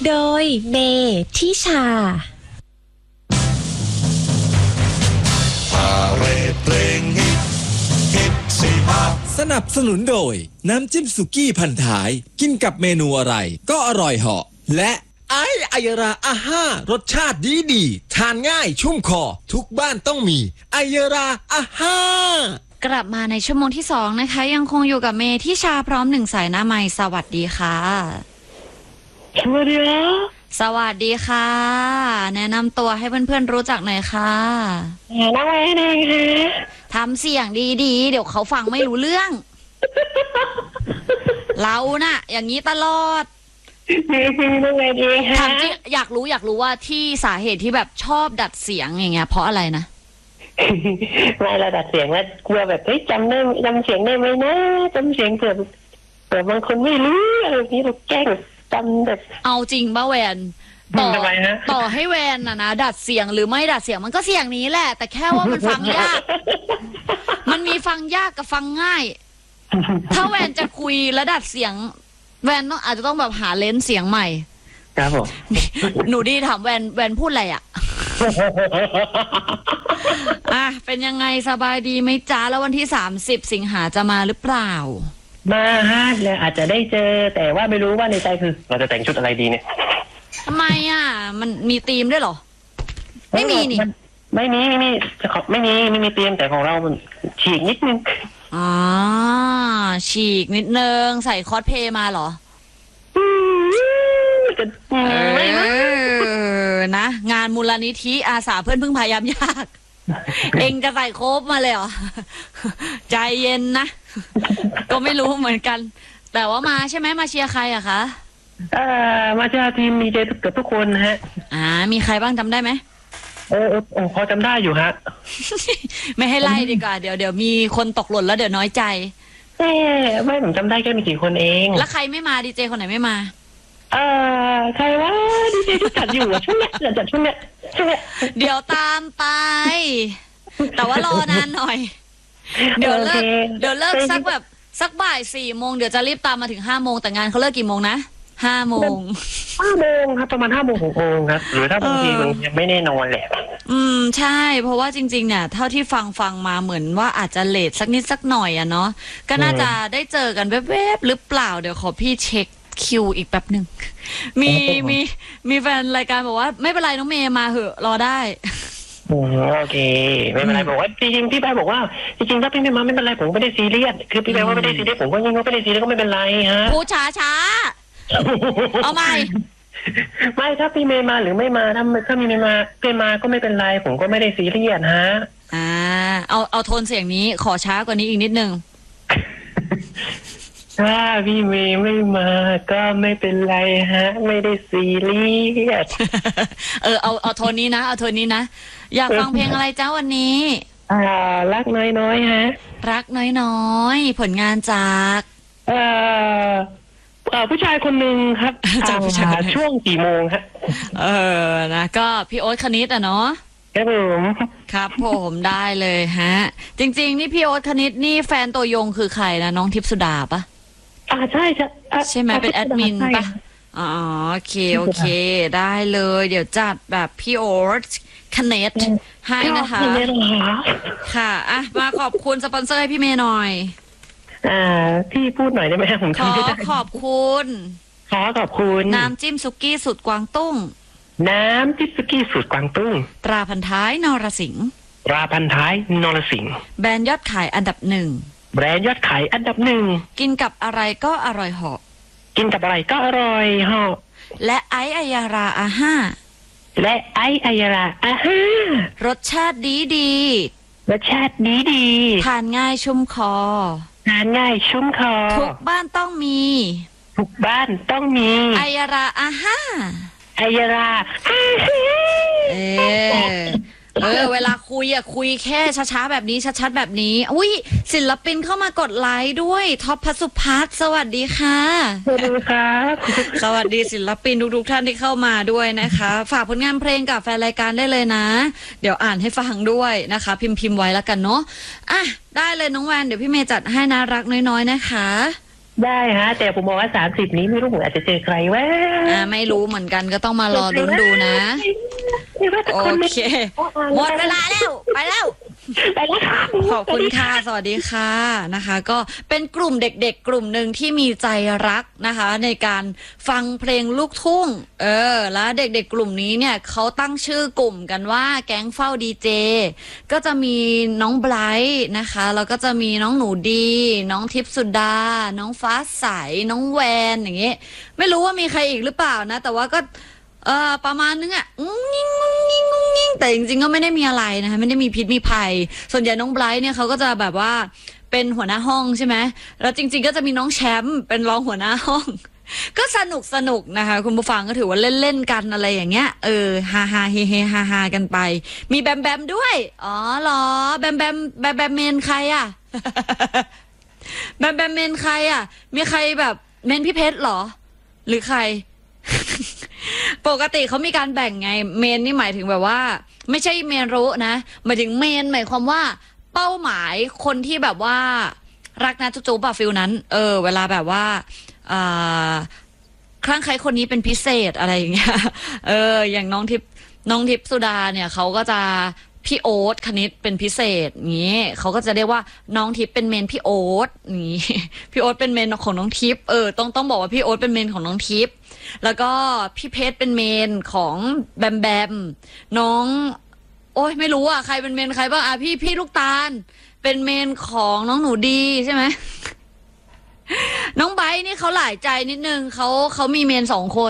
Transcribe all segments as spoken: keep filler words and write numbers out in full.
โดยเมทิชาพาเรดเพลงฮิตฮิตสิฮะสนับสนุนโดยน้ำจิ้มสุกี้พันท้ายกินกับเมนูอะไรก็อร่อยเหาะและไอซ์อัยราอาห้ารสชาติดีดีทานง่ายชุ่มคอทุกบ้านต้องมีอัยราอาห้ากลับมาในชั่วโมงที่สองนะคะยังคงอยู่กับเมทิชาพร้อมหนึ่งสายหน้าไมค์สวัสดีค่ะสวัสดีครับสวัสดีค่ะแนะนำตัวให้เพื่อนๆรู้จักหน่อยค่ะน้องแอนเองค่ะทำเสียงดีๆเดี๋ยวเขาฟังไม่รู้เรื่อง เราน่ะอย่างนี้ตลอดน้องแอนเองค่ะถามจริงอยากรู้อยากรู้ว่าที่สาเหตุที่แบบชอบดัดเสียงอย่างเงี้ยเพราะอะไรนะไม่เราดัดเสียงแล้วกลัวแบบเฮ้ยจำได้จำเสียงได้ไหมนะจำเสียงเผื่อเผื่อบางคนไม่รู้อะไรนี้เราแกล้งจำแบบเอาจริงป่ะแวนต่อต่อให้แวนนะนะดัดเสียงหรือไม่ดัดเสียงมันก็เสียงนี้แหละแต่แค่ว่ามันฟังยากมันมีฟังยากกับฟังง่ายถ้าแวนจะคุยและดัดเสียงแวนต้องอาจจะต้องแบบหาเลนส์เสียงใหม่ครับผมหนูดีถามแวนแวนพูดอะไรอ่ะอ่ะเป็นยังไงสบายดีไหมจ้าแล้ววันที่สามสิบสิงหาจะมาหรือเปล่ามาฮะเลยอาจจะได้เจอแต่ว่าไม่รู้ว่าในใจคือเราจะแต่งชุดอะไรดีเนี่ยทำไมอ่ะมันมีธีมด้วยเหรอไม่มีนี่ไม่มีไม่มีไม่มีไม่มีธีมแต่ของเรามันฉีกนิดนึงอ๋อฉีกนิดนึงใส่คอสเพลย์มาเหรอไม่นะงานมูลนิธิอาสาเพื่อนพึ่งพายามยาก เองจะใส่โคบมาเลยเหรอใจเย็นนะก็ไม่รู้เหมือนกันแต่ว่ามาใช่ไหมมาเชียร์ใครอะคะเอ่อมาเชียร์ทีมมีเจกับทุกคนฮะอ่ามีใครบ้างจำได้ไหมโอ้โอ้พอจำได้อยู่ฮะไม่ให้ไล่ดีกว่าเดี๋ยวเดี๋ยวมีคนตกหล่นแล้วเดี๋ยวน้อยใจเอ๊ไม่ผมจำได้แค่มีกี่คนเองแล้วใครไม่มาดีเจคนไหนไม่มาเอ่อใครว่าดีเจที่จัดอยู่ช่วงนี้จัดช่วงนี้ช่วงนี้เดี๋ยวตามไปแต่ว่ารอนานหน่อยเดี๋ยวเลิกเดี๋ยวเลิกสักแบบสักบ่ายสี่โมงเดี๋ยวจะรีบตามมาถึงห้าโมงแต่งานเขาเลิกกี่โมงนะห้าโมงห้าโมงครับประมาณห้าโมงหกโมงครับหรือถ้าบางทีมันยังไม่แน่นอนแหละอืมใช่เพราะว่าจริงๆเนี่ยเท่าที่ฟังฟังมาเหมือนว่าอาจจะเลทสักนิดสักหน่อยอะเนาะก็น่าจะได้เจอกันแวบๆหรือเปล่าเดี๋ยวขอพี่เช็คคิวอีกแป๊บหนึ่งมีมีมีแฟนรายการบอกว่าไม่เป็นไรน้องเมย์มาเหอะรอได้โอเคไม่เป็นไรบอกว่าจริงๆพี่แบร์บอกว่าจริงๆถ้าพี่ไม่มาไม่เป็นไรผมไม่ได้ซีเรียสคือพี่แบร์ว่าไม่ได้ซีเรียสผมก็ยิ่งว่าไม่ได้ซีเรียสก็ไม่เป็นไรฮะพูดช้าช้าเอาใหม่ไม่ถ้าพี่เมย์มาหรือไม่มาถ้าถ้ามีเมย์มาพี่มาก็ไม่เป็นไรผมก็ไม่ได้ซีเรียสฮะอ่าเอาเอาโทนเสียงนี้ขอช้ากว่านี้อีกนิดนึงถ้าพี่เมย์ไม่มาก็ไม่เป็นไรฮะไม่ได้ซีเรียสเออเอาเอาโทนนี้นะเอาโทนนี้นะอยากฟังเพลงอะไรจ้าวันนี้อ่ารักน้อยๆฮะรักน้อยๆผลงานจากเอ่อเอ่อผู้ชายคนหนึ่งครับจากผู้ชายช่วงกี่โมงครับเออนะก็พี่โอ๊ตคณิตอ่ะเนาะครับผมครับผมได้เลยฮะจริงๆนี่พี่โอ๊ตคณิตนี่แฟนตัวยงคือใครนะน้องทิพย์สุดาปะอ่าใช่ใช่ใช่ไหมเป็นแอดมินปะอ๋อโอเคโอเคได้เลยเดี๋ยวจัดแบบพี่โอ๊ตคเนตให้นะคะค่ะอ่ะมาขอบคุณสปอนเซอร์ให้พี่เมย์หน่อยอ่าพี่พูดหน่อยได้ไหมผมขอขอบคุณขอขอบคุณน้ำจิ้มซุกี้สุดกวางตุ้งน้ำจิ้มซุกี้สุดกวางตุ้งตราพันท้ายนรสิงห์ตราพันท้ายนรสิงห์แบรนด์ยอดขายอันดับหนึ่งแบรนด์ยอดขายอันดับหนึ่งกินกับอะไรก็อร่อยเหาะกินกับอะไรก็อร่อยเหาะและไอซ์อัยราอาห้าและไอซ์อัยราอาห้ารสชาติดีดีรสชาติดีดีทานง่ายชุ่มคอทานง่ายชุ่มคอทุกบ้านต้องมีทุกบ้านต้องมีอัยราอาห้าอัยราอาห้าเออเออเวลาคุยอะคุยแค่ช้าๆแบบนี้ชัดๆแบบนี้อุ้ยศิลปินเข้ามากดไลค์ด้วยท็อปพัสุพัฒน์สวัสดีค่ะสวัสดีครับสวัสดีศิลปินทุกๆท่านที่เข้ามาด้วยนะคะฝากผลงานเพลงกับแฟนรายการได้เลยนะเดี๋ยวอ่านให้ฟังด้วยนะคะพิมพ์พิมพ์ไว้แล้วกันเนาะอ่ะได้เลยน้องแวนเดี๋ยวพี่เมย์จัดให้นะรักน้อยๆนะคะได้ฮะแต่ผมบอกว่าสามสิบนี้ไม่รู้ผมอาจจะเจอใครวะอ่าไม่รู้เหมือนกันก็ต้องมารอลุ้นดูนะโอเคหมดเวลาแล้วไปแล้วไปแล้วค่ะขอบคุณค่ะสวัสดีค่ะนะคะ ก็เป็นกลุ่มเด็กๆกลุ่มหนึ่งที่มีใจรักนะคะ ในการฟังเพลงลูกทุ่งเออแล้วเด็กๆกลุ่มนี้เนี่ยเขาตั้งชื่อกลุ่มกันว่าแก๊งเฝ้าดีเจก็จะมีน้องไบรท์นะคะแล้วก็จะมีน้องหนูดีน้องทิพย์สุดาน้องฟ้าใสน้องแวนอย่างเงี้ยไม่รู้ว่ามีใครอีกหรือเปล่านะแต่ว่าก็เออประมาณนึงอ่ะงุ้งงิ้งงุ้งงิ้งงุ้งงิ้งแต่จริงๆก็ไม่ได้มีอะไรนะคะไม่ได้มีพิษมีภัยส่วนใหญ่น้องไบรท์เนี่ยเขาก็จะแบบว่าเป็นหัวหน้าห้องใช่ไหมแล้วจริงๆก็จะมีน้องแชมป์เป็นรองหัวหน้าห้องก็สนุกสนุกนะคะคุณผู้ฟังก็ถือว่าเล่นเล่นกันอะไรอย่างเงี้ยเออฮาฮาเฮเฮฮาฮากันไปมีแบมแบมด้วยอ๋อเหรอแบมแบมแบมแบมเมนใครอ่ะ แบมแบมเมนใครอ่ะมีใครแบบเมนพี่เพชรหรอหรือใคร ปกติเขามีการแบ่งไงเมนนี่หมายถึงแบบว่าไม่ใช่เมนรู้นะหมายถึงเมนหมายความว่าเป้าหมายคนที่แบบว่ารักนะจุ๊บจุ๊บฟิลนั้นเออเวลาแบบว่าอ่าครั้งใครคนนี้เป็นพิเศษอะไรอย่างเงี้ยเอออย่างน้องทิพน้องทิพสุดาเนี่ยเขาก็จะพี่โอ๊ตคณิตเป็นพิเศษงี้เขาก็จะเรียกว่าน้องทิพเป็นเมนพี่โอ๊ตงี้พี่โอ๊ตเป็นเมนของน้องทิพเออต้องต้องบอกว่าพี่โอ๊ตเป็นเมนของน้องทิพแล้วก็พี่เพชรเป็นเมนของแบมแบมน้องโอ้ยไม่รู้อ่ะใครเป็นเมนใครบ้างอ่ะพี่พี่ลูกตาลเป็นเมนของน้องหนูดีใช่ไหม น้องไบร์ทนี่เขาหลายใจนิดนึงเขาเขามีเมนสองคน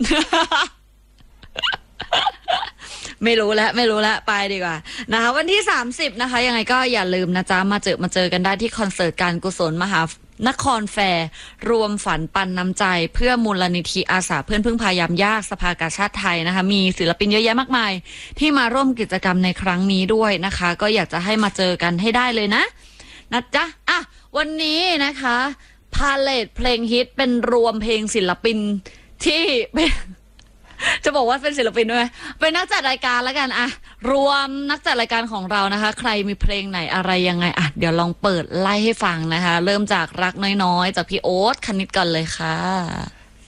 ไม่รู้แล้วไม่รู้แล้วไปดีกว่านะคะวันที่สามสิบนะคะยังไงก็อย่าลืมนะจ๊ะมาเจอมาเจอกันได้ที่คอนเสิร์ตการกุศลมหานครแฟร์รวมฝันปันน้ำใจเพื่อมูลนิธิอาสาเพื่อนพึ่งพายามยากสภากาชาติไทยนะคะมีศิลปินเยอะแยะมากมายที่มาร่วมกิจกรรมในครั้งนี้ด้วยนะคะก็อยากจะให้มาเจอกันให้ได้เลยนะนะจ๊ะอ่ะวันนี้นะคะพาเลทเพลงฮิตเป็นรวมเพลงศิลปินที่จะบอกว่าเป็นศิลปินด้วยเป็นนักจัดรายการแล้วกันอะรวมนักจัดรายการของเรานะคะใครมีเพลงไหนอะไรยังไงอะเดี๋ยวลองเปิดไล่ให้ฟังนะคะเริ่มจากรักน้อยๆจากพี่โอ๊ตคณิตก่อนเลยค่ะ